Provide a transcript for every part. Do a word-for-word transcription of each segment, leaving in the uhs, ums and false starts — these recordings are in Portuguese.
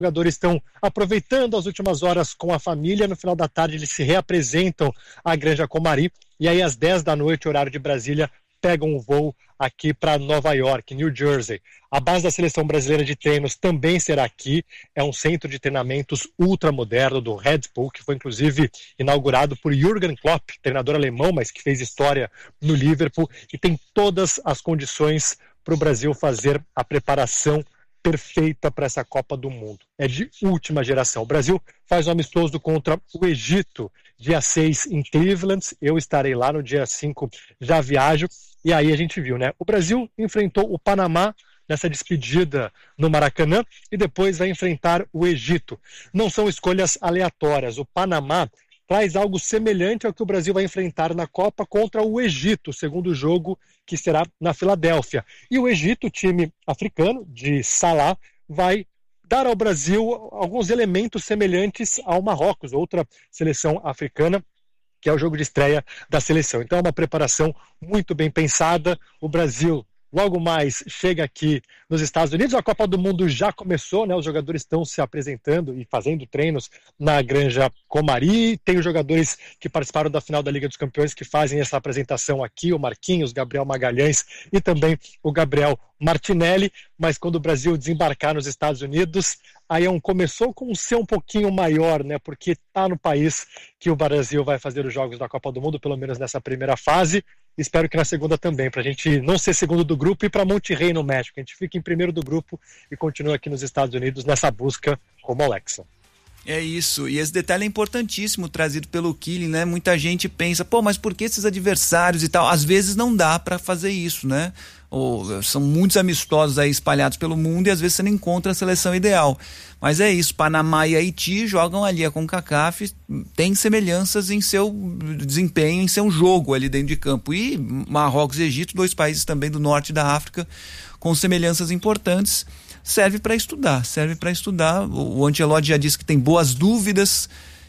jogadores estão aproveitando as últimas horas com a família. No final da tarde eles se reapresentam à Granja Comari e aí às dez da noite, horário de Brasília, pegam um voo aqui para Nova York, New Jersey. A base da Seleção Brasileira de Treinos também será aqui. É um centro de treinamentos ultramoderno do Red Bull, que foi inclusive inaugurado por Jürgen Klopp, treinador alemão, mas que fez história no Liverpool, e tem todas as condições para o Brasil fazer a preparação perfeita para essa Copa do Mundo. É de última geração. O Brasil faz um amistoso contra o Egito, dia seis em Cleveland. Eu estarei lá no dia cinco, já viajo. E aí a gente viu, né? O Brasil enfrentou o Panamá nessa despedida no Maracanã e depois vai enfrentar o Egito. Não são escolhas aleatórias. O Panamá traz algo semelhante ao que o Brasil vai enfrentar na Copa contra o Egito, segundo jogo que será na Filadélfia. E o Egito, time africano de Salah, vai dar ao Brasil alguns elementos semelhantes ao Marrocos, outra seleção africana, que é o jogo de estreia da seleção. Então é uma preparação muito bem pensada. O Brasil logo mais chega aqui nos Estados Unidos. A Copa do Mundo já começou, né? Os jogadores estão se apresentando e fazendo treinos na Granja Comari. Tem os jogadores que participaram da final da Liga dos Campeões que fazem essa apresentação aqui, o Marquinhos, Gabriel Magalhães e também o Gabriel Martinelli. Mas quando o Brasil desembarcar nos Estados Unidos, aí é um, começou com um ser um pouquinho maior, né? Porque está no país que o Brasil vai fazer os jogos da Copa do Mundo, pelo menos nessa primeira fase. Espero que na segunda também, para a gente não ser segundo do grupo e para Monterrey, no México. A gente fica em primeiro do grupo e continua aqui nos Estados Unidos nessa busca como Alexa. É isso, e esse detalhe é importantíssimo trazido pelo Killing, né? Muita gente pensa, pô, mas por que esses adversários e tal? Às vezes não dá para fazer isso, né? Ou, são muitos amistosos aí espalhados pelo mundo e às vezes você não encontra a seleção ideal. Mas é isso, Panamá e Haiti jogam ali a CONCACAF, tem semelhanças em seu desempenho, em seu jogo ali dentro de campo. E Marrocos e Egito, dois países também do norte da África, com semelhanças importantes. Serve para estudar, serve para estudar. O, o Ancelotti já disse que tem boas dúvidas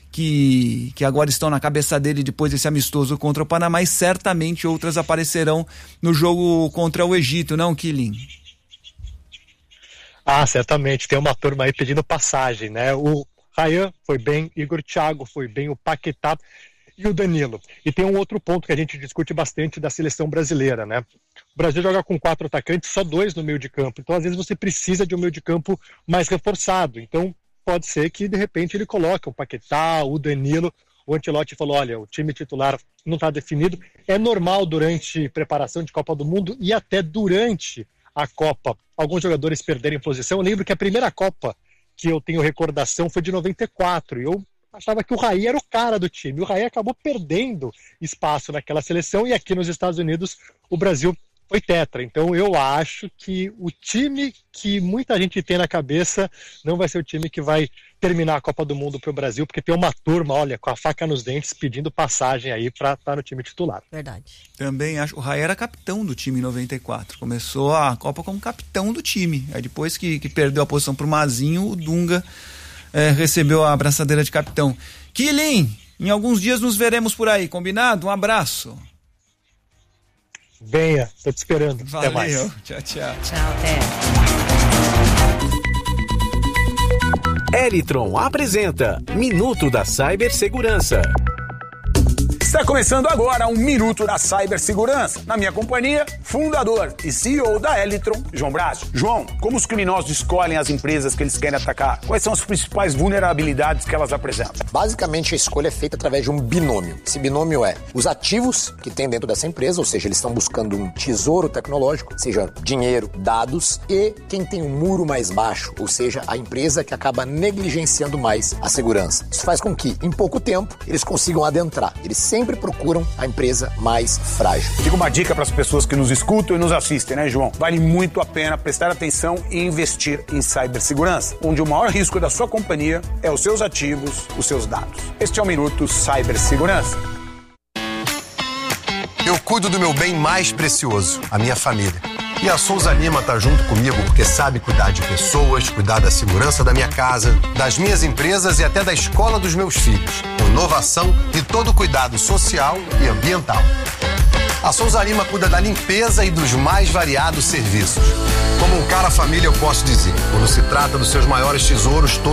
que, que agora estão na cabeça dele depois desse amistoso contra o Panamá, e certamente outras aparecerão no jogo contra o Egito, não, Killing? Ah, certamente, tem uma turma aí pedindo passagem, né? O Ryan foi bem, Igor Thiago foi bem, o Paquetá e o Danilo. E tem um outro ponto que a gente discute bastante da seleção brasileira, né? O Brasil joga com quatro atacantes, só dois no meio de campo. Então, às vezes, você precisa de um meio de campo mais reforçado. Então, pode ser que, de repente, ele coloque o Paquetá, o Danilo. O Ancelotti falou, olha, o time titular não está definido. É normal, durante preparação de Copa do Mundo e até durante a Copa, alguns jogadores perderem posição. Eu lembro que a primeira Copa que eu tenho recordação foi de noventa e quatro. E eu achava que o Raí era o cara do time. O Raí acabou perdendo espaço naquela seleção e aqui nos Estados Unidos o Brasil foi tetra. Então eu acho que o time que muita gente tem na cabeça não vai ser o time que vai terminar a Copa do Mundo para o Brasil, porque tem uma turma, olha, com a faca nos dentes pedindo passagem aí para estar no time titular. Verdade. Também acho, o Raí era capitão do time em noventa e quatro, começou a Copa como capitão do time, aí depois que, que perdeu a posição pro Mazinho, o Dunga é, recebeu a abraçadeira de capitão. Killing, em alguns dias nos veremos por aí, combinado? Um abraço. Venha, tô te esperando. Valeu. Até mais. Tchau, tchau. Tchau, até. Elitron apresenta Minuto da Cibersegurança. Está começando agora um Minuto da Cibersegurança. Na minha companhia, fundador e C E O da Elitron, João Brásio. João, como os criminosos escolhem as empresas que eles querem atacar? Quais são as principais vulnerabilidades que elas apresentam? Basicamente, a escolha é feita através de um binômio. Esse binômio é os ativos que tem dentro dessa empresa, ou seja, eles estão buscando um tesouro tecnológico, seja dinheiro, dados, e quem tem um muro mais baixo, ou seja, a empresa que acaba negligenciando mais a segurança. Isso faz com que, em pouco tempo, eles consigam adentrar. Eles sempre sempre procuram a empresa mais frágil. Fica uma dica para as pessoas que nos escutam e nos assistem, né, João? Vale muito a pena prestar atenção e investir em cibersegurança, onde o maior risco da sua companhia é os seus ativos, os seus dados. Este é o Minuto Cibersegurança. Eu cuido do meu bem mais precioso, a minha família. E a Souza Lima tá junto comigo porque sabe cuidar de pessoas, cuidar da segurança da minha casa, das minhas empresas e até da escola dos meus filhos. Com inovação e todo cuidado social e ambiental. A Souza Lima cuida da limpeza e dos mais variados serviços. Como um cara família, eu posso dizer, quando se trata dos seus maiores tesouros,